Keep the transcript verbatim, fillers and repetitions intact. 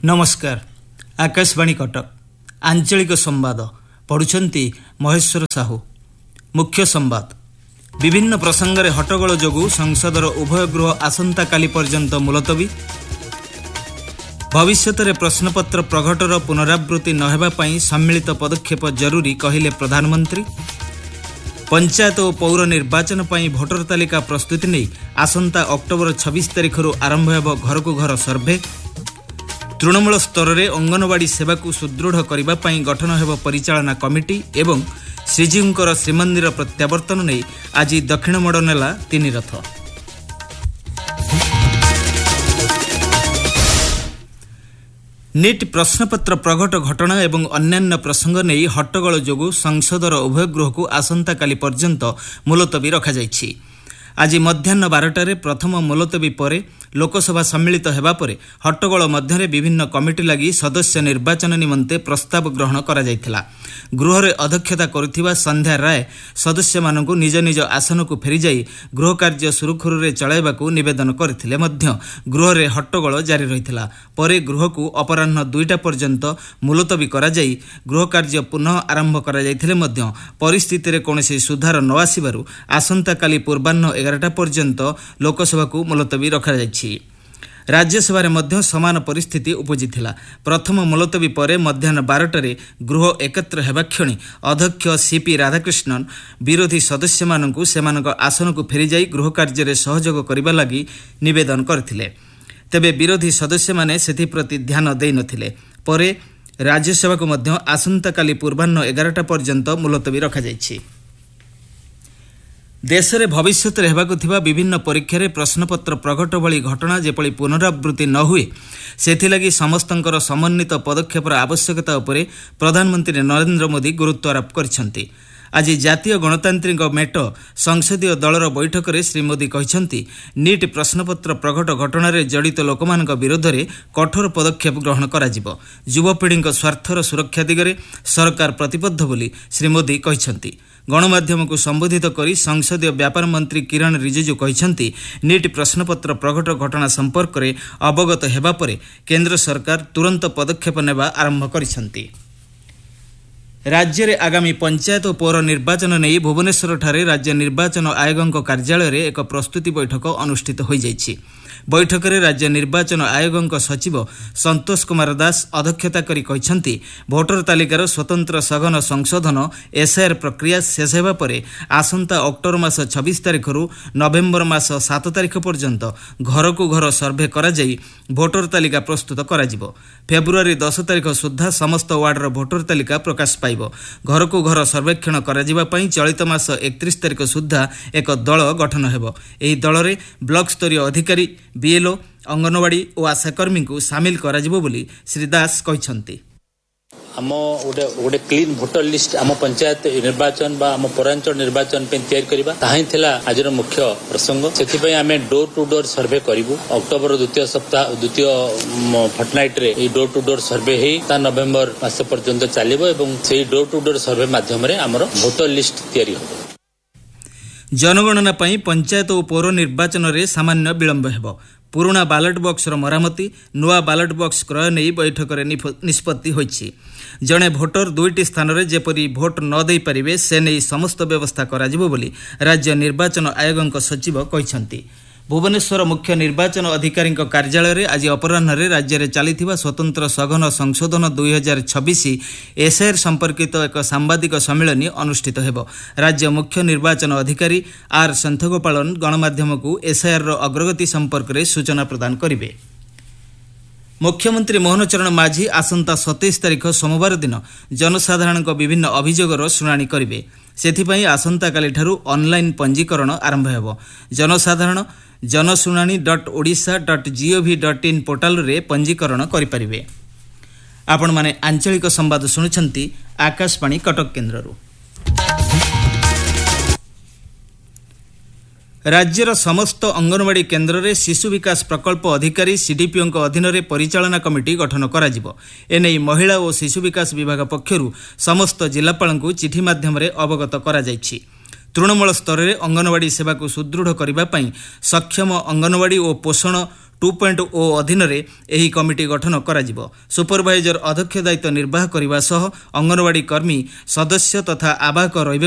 नमस्कार। आकाशवाणी कटक आंचलिक संवाद पढ़ुछंती महेश्वर साहू। मुख्य संवाद। विभिन्न प्रसंगरे हट्टगोल जोगु संसदर उभय गृह आसंता काली पर्यंत मुलतवी। भविष्यतरे प्रश्नपत्र प्रघटर पुनरावृत्ति न हेबा पई सम्मिलित पदक्षेप जरूरी कहिले प्रधानमंत्री। पंचायत और पौर निर्वाचन पई भोटर तालिका प्रस्तुति नहीं आसंता अक्टोबर छब्बीस तारिख आरंभ हेब घर को घर सर्भे। तृणमूल स्तर में अंगनवाड़ी सेवा को सुदृढ़ करने पर गठन हेब परिचालना कमिटी एवं श्रीजीउंकर श्रीमंदिर प्रत्यावर्तन नहीं आज दक्षिण मोड़ नेला तीन रथ। नीट प्रश्नपत्र प्रघट घटना एवं अन्यान्य प्रसंग नहीं हट्टगोल जोगु संसदर उभय गृह को आसंता काली पर्यंत मुलतवी रखा जायछि। आज मध्याह्न बारटारे प्रथम मुलतवी पर लोकसभा सम्मिलित हेबा परे हट्टगोल मध्यरे विभिन्न कमिटी लगी सदस्य निर्वाचन निमंते प्रस्ताव ग्रहण करा जायथिला। गृहरे अध्यक्षता करुथिबा संध्या राय सदस्य मानकु निज निज आसन को फेरी जाई गृह कार्य सुरुखुरुरे चलाइबाकू निवेदन करथिले मध्य गृहरे हट्टगोल जारी रहिथिला। परे गृह को अपराह्न दुईटा पर्यंत मुलतवी करा जाई गृह कार्य पुनः आरंभ करा जायथिले मध्य परिस्थिति रे कोनोसी सुधार न आसिबारु आसंता काली पूर्वाह्न एगारटा पर्यंत लोकसभा को मुलतवी रखा जायछि। राज्यसभा मध्य समान परिस्थिति उपजिथिला। प्रथम मुलतवी परे मध्याह्न बारटारे गृह एकत्र हेबा क्षणी अध्यक्ष सीपी राधाकृष्णन विरोधी सदस्य मानकु सेमानक आसन को फेरी जाई गृह कार्य रे सहयोग करिबा लागि निवेदन करथिले। तेबे विरोधी सदस्य माने सेथि प्रति ध्यान देइ नथिले। परे राज्यसभा को मध्य आसंता काली पूर्वाह्न एगारटा पर्यंत मुलतवी रखा जायछि। देश में भविष्य में हेबाकु थिबा विभिन्न परीक्षा प्रश्नपत्र प्रघट भली घटना जेपली पुनरावृत्ति न हुए सेथिलागि समस्तंकर समन्वित पदक्षेपर आवश्यकता उपरे प्रधानमंत्री नरेंद्र मोदी गुरुत्व आरोप करिसेंति। आज जातीय गणतांत्रिक मेट संसदीय दलर बैठक में श्री मोदी कहिसेंति नीट प्रश्नपत्र प्रघट घटना जड़ित लोक विरोध में कठोर पदक्षेप ग्रहण कराजिबो। युवपीढ़ी स्वार्थर सुरक्षा दिगरे सरकार प्रतिबद्ध बोली श्री मोदी कहिसेंति। गणमाध्यम को संबोधित करी संसदीय व्यापार मंत्री किरण रिजिजू कहिसेंति नीट प्रश्नपत्र प्रघट घटना संपर्क में अवगत हेबा परे केंद्र सरकार तुरंत पदक्षेप नेबा आरंभ करिसेंति। राज्य में आगामी पंचायत और पौर निर्वाचन नहीं भुवनेश्वर ठारे राज्य निर्वाचन आयोग कार्यालय में एक प्रस्तुति बैठक अनुष्ठित हो जाइछि। बैठक में राज्य निर्वाचन आयोग सचिव संतोष कुमार दास अध्यक्षता करी कहिसेंति भोटर तालिकार स्वतंत्र सघन संशोधन एसआईआर प्रक्रिया शेष हेबा परे आसंता अक्टोबर मास छब्बीस तारिख रु नवेम्बर मास सात तारिख पर्यंत घर को घर सर्भे करा जाई भोटर तालिका प्रस्तुत करा जिवो। फेब्रुआरी दस तारिख सुधा समस्त वार्डर भोटर तालिका प्रकाश पाइबो। घर को घर सर्वेक्षण करा जिबा पई चलित मास एकतीस तारिख सुधा एक दल गठन हेबो। एही दल रे ब्लॉक स्तरीय अधिकारी बीएलओ अंगनवाड़ी और आशाकर्मी को सामिल करा जिवो बोली श्री दास कहिसेंति। आम गोटे गोटे क्लीन भोटर लिस्ट आम पंचायत निर्वाचन बा आम पौरांचल निर्वाचन पे तैयार करबा ताही थिला आजर मुख्य प्रसंग। सेथिपई आमे door to door survey करिवु। October द्वितीय सप्ताह द्वितीय फर्टनाइट रे a door to door survey हे ता नवेम्बर मास पर्यंत चलिबो एवं सेही डोर टू डोर सर्वे माध्यम रे हमर भोटर लिस्ट तैयारी होबो। जनगणना पई पंचायत और पौर निर्वाचन रे सामान्य विलंब हेबो। पुराना बालट बॉक्स मरामती नुआ बालट बॉक्स क्रय नहीं बैठक में निष्पत्ति होइछि। जड़े भोटर दुईटी स्थान में जेपरी भोट न दे पारिबे से नहीं समस्त व्यवस्था कराजिबो बोली राज्य निर्वाचन आयोग सचिव कहिसेंति। भुवनेश्वर मुख्य निर्वाचन अधिकारी कार्यालय में आज अपराह्न राज्य में चली स्वतंत्र सघन संशोधन दुई हजार छब्बीस एसआईआर संपर्कित एक सांबादिक सम्मेलन अनुष्ठित हेबो। राज्य मुख्य निर्वाचन अधिकारी आर संथगोपालन गणमाध्यम को एसआईआर अग्रगति संपर्क में सूचना प्रदान करिवे। मुख्यमंत्री मोहन चरण माझी आसंता सत्ताईस तारिख सोमवार दिन जनसाधारण विभिन्न अभियोगर शुणाणी करिवे। सेथिपई आसंता काली ठारू ऑनलाइन पंजीकरण आरंभ हेबो। जनसाधारण जनशुणाणी डट ओडिशा डट जीओवी डट इन पोर्टाल रे पंजीकरण करिपारिवे। आपण माने आंचलिक संवाद शुणुछंती आकाशवाणी कटक केन्द्ररू। राज्यर समस्त अंगनवाड़ी केन्द्र में शिशु विकास प्रकल्प अधिकारी सीडीपीओ अधीन में परिचालना कमिटी गठन कराजिबो। एने महिला और शिशु विकास विभाग पक्षरु समस्त जिलापाल को चिठी माध्यम अवगत करा जायछि। तृणमूल स्तर में अंगनवाड़ी सेवा को सुदृढ़ करने सक्षम अंगनवाड़ी और पोषण ଟୁ ପଏଣ୍ଟ ଓ ଅଧୀନରେ ଏହି କମିଟି ଗଠନ କରାଯିବ। ସୁପରଭାଇଜର ଅଧ୍ୟକ୍ଷ ଦାୟିତ୍ୱ ନିର୍ବାହ କରିବା ସହ ଅଙ୍ଗନବାଡି କର୍ମୀ ସଦସ୍ୟ ତଥା ଆବାହକ ରହିବେ